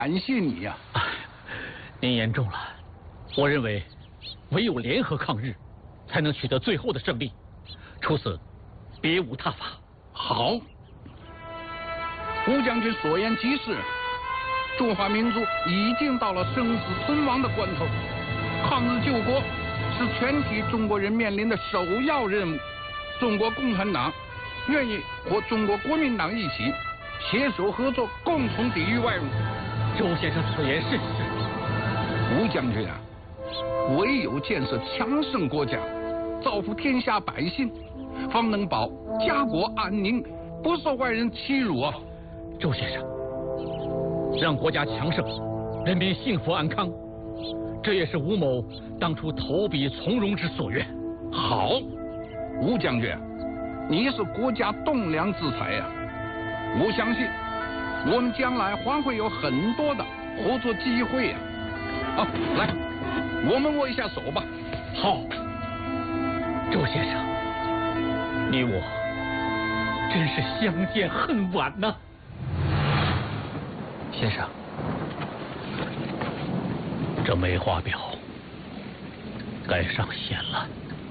感谢你呀！ 您言重了，我认为唯有联合抗日，才能取得最后的胜利，除此别无他法。 好，吴将军所言极是，中华民族已经到了生死存亡的关头，抗日救国是全体中国人面临的首要任务。中国共产党愿意和中国国民党一起携手合作，共同抵御外辱。 周先生此言甚是。 吴将军啊，唯有建设强盛国家，造福天下百姓，方能保家国安宁，不受外人欺辱啊！ 周先生，让国家强盛，人民幸福安康，这也是吴某当初投笔从戎之所愿。 好，吴将军，你是国家栋梁之才呀！我相信我们将来还会有很多的合作机会呀！好，来，我们握一下手吧。 好，周先生，你我真是相见恨晚呐。 先生， 这梅花表该上弦了，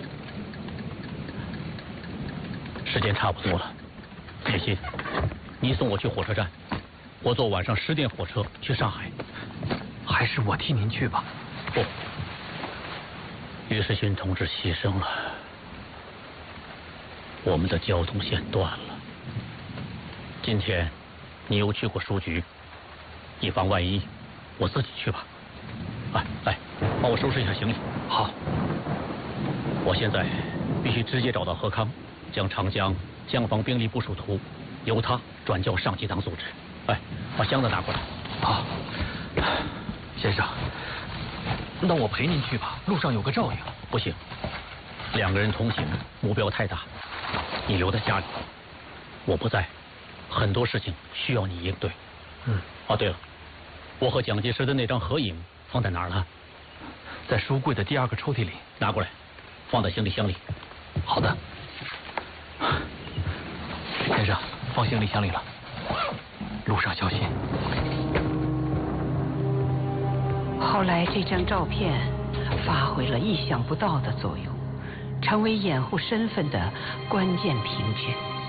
时间差不多了。铁心，你送我去火车站，我坐晚上10点火车去上海。 还是我替您去吧。 不，于世勋同志牺牲了，我们的交通线断了。今天你又去过书局，以防万一，我自己去吧。来，帮我收拾一下行李。 好。 我现在必须直接找到何康，将长江江防兵力部署图由他转交上级党组织。把箱子拿过来。 好。先生，那我陪您去吧，路上有个照应。 不行，2个人同行，目标太大，你留在家里，我不在，很多事情需要你应对。对了，我和蒋介石的那张合影放在哪儿了？ 在书柜的第2个抽屉里。 拿过来，放在行李箱里。 好的。先生，放行李箱里了，路上小心。 后来这张照片发挥了意想不到的作用，成为掩护身份的关键凭据。